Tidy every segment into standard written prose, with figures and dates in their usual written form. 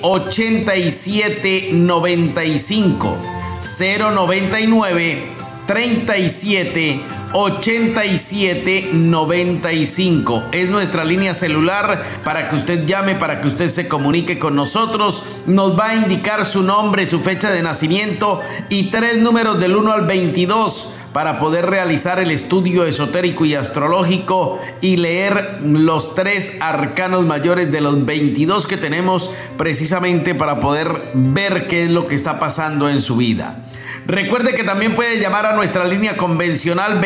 8795. 099 37 87 95. Es nuestra línea celular para que usted llame, para que usted se comunique con nosotros. Nos va a indicar su nombre, su fecha de nacimiento y 3 números del 1 al 22 para poder realizar el estudio esotérico y astrológico y leer los 3 arcanos mayores de los 22 que tenemos, precisamente para poder ver qué es lo que está pasando en su vida. Recuerde que también puede llamar a nuestra línea convencional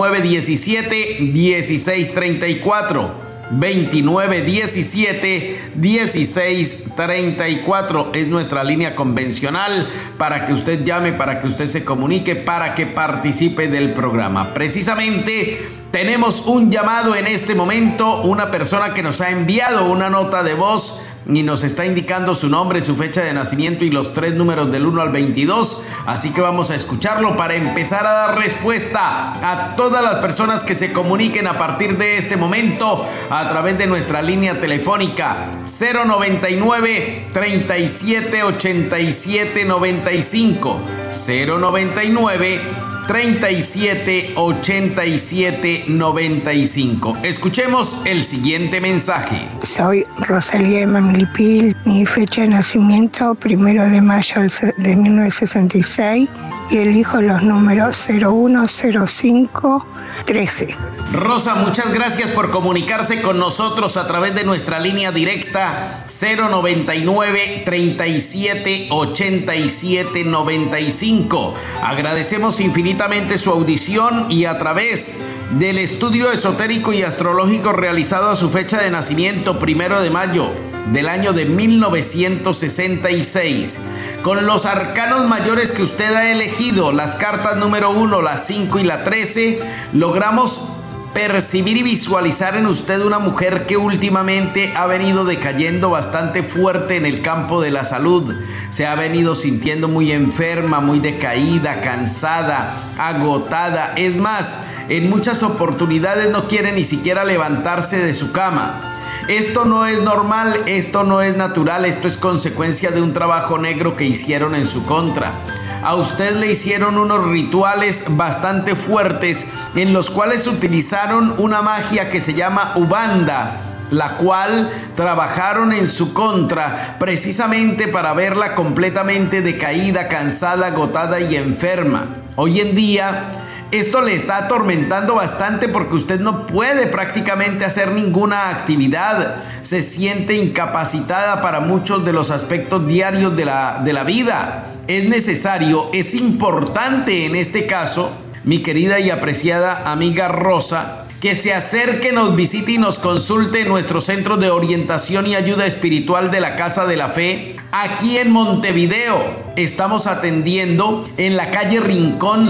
2917-1634. 2917-1634 es nuestra línea convencional para que usted llame, para que usted se comunique, para que participe del programa. Precisamente tenemos un llamado en este momento, una persona que nos ha enviado una nota de voz y nos está indicando su nombre, su fecha de nacimiento y los 3 números del 1 al 22. Así que vamos a escucharlo para empezar a dar respuesta a todas las personas que se comuniquen a partir de este momento a través de nuestra línea telefónica 099 37 87 95. 099 37 87 95. Escuchemos el siguiente mensaje. Soy Rosalía de Manglipil. Mi fecha de nacimiento 1 de mayo de 1966 y elijo los números 01, 05, 13. Rosa, muchas gracias por comunicarse con nosotros a través de nuestra línea directa 099 37 87 95. Agradecemos infinitamente su audición y a través del estudio esotérico y astrológico realizado a su fecha de nacimiento 1 de mayo del año de 1966, con los arcanos mayores que usted ha elegido, las cartas número 1, la 5 y la 13, logramos percibir y visualizar en usted una mujer que últimamente ha venido decayendo bastante fuerte en el campo de la salud. Se ha venido sintiendo muy enferma, muy decaída, cansada, agotada. Es más, en muchas oportunidades no quiere ni siquiera levantarse de su cama. Esto no es normal, esto no es natural, esto es consecuencia de un trabajo negro que hicieron en su contra. A usted le hicieron unos rituales bastante fuertes en los cuales utilizaron una magia que se llama Ubanda, la cual trabajaron en su contra precisamente para verla completamente decaída, cansada, agotada y enferma. Hoy en día esto le está atormentando bastante porque usted no puede prácticamente hacer ninguna actividad. Se siente incapacitada para muchos de los aspectos diarios de la vida. Es necesario, es importante en este caso, mi querida y apreciada amiga Rosa, que se acerque, nos visite y nos consulte en nuestro centro de orientación y ayuda espiritual de la Casa de la Fe, aquí en Montevideo. Estamos atendiendo en la calle Rincón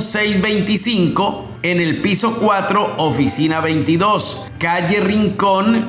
625, en el piso 4, oficina 22. Calle Rincón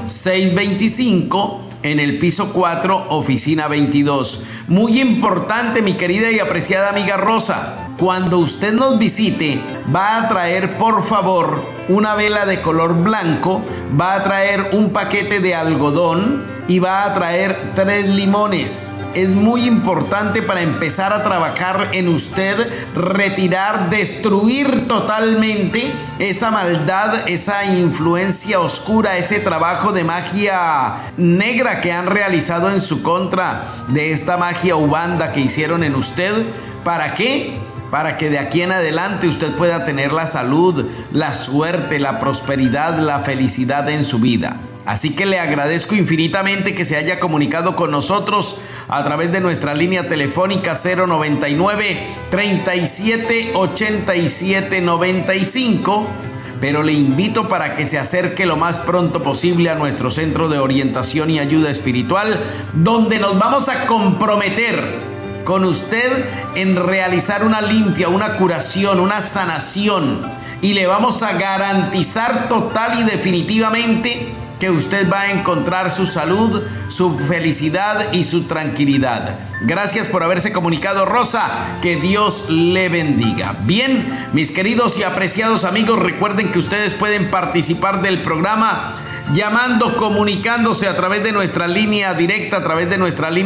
625, en el piso 4, oficina 22. Muy importante, mi querida y apreciada amiga Rosa, cuando usted nos visite, va a traer, por favor, una vela de color blanco, va a traer un paquete de algodón y va a traer 3 limones. Es muy importante para empezar a trabajar en usted, retirar, destruir totalmente esa maldad, esa influencia oscura, ese trabajo de magia negra que han realizado en su contra, de esta magia ubanda que hicieron en usted. ¿Para qué? Para que de aquí en adelante usted pueda tener la salud, la suerte, la prosperidad, la felicidad en su vida. Así que le agradezco infinitamente que se haya comunicado con nosotros a través de nuestra línea telefónica 099 37 87 95. Pero le invito para que se acerque lo más pronto posible a nuestro centro de orientación y ayuda espiritual, donde nos vamos a comprometer con usted en realizar una limpia, una curación, una sanación, y le vamos a garantizar total y definitivamente que usted va a encontrar su salud, su felicidad y su tranquilidad. Gracias por haberse comunicado, Rosa. Que Dios le bendiga. Bien, mis queridos y apreciados amigos, recuerden que ustedes pueden participar del programa llamando, comunicándose a través de nuestra línea directa, a través de nuestra línea